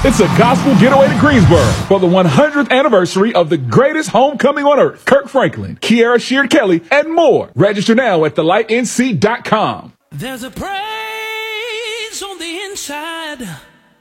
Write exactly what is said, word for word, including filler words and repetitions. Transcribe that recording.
It's a gospel getaway to Greensboro for the one hundredth anniversary of the greatest homecoming on earth. Kirk Franklin, Kiara Sheard Kelly, and more. Register now at the light n c dot com. There's a praise on the inside.